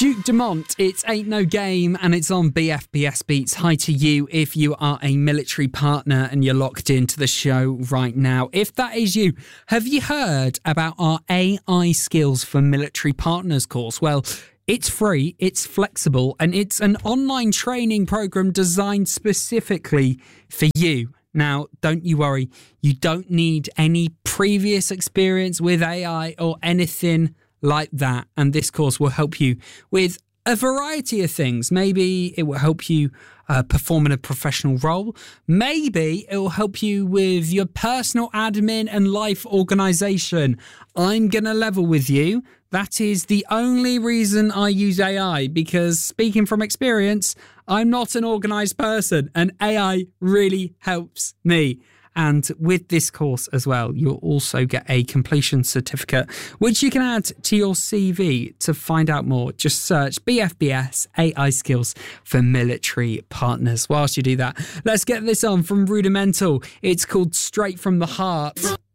Duke Dumont, it's Ain't No Game, and it's on BFBS Beats. Hi to you if you are a military partner and you're locked into the show right now. If that is you, have you heard about our AI Skills for Military Partners course? Well, it's free, it's flexible, and it's an online training program designed specifically for you. Now, don't you worry, you don't need any previous experience with AI or anything like that, and this course will help you with a variety of things. Maybe it will help you perform in a professional role. Maybe it will help you with your personal admin and life organization. I'm gonna level with you. That is the only reason I use AI, because speaking from experience, I'm not an organized person and AI really helps me. And with this course as well, you'll also get a completion certificate, which you can add to your CV. To find out more, just search BFBS AI Skills for Military Partners. Whilst you do that, let's get this on from Rudimental. It's called Straight from the Heart.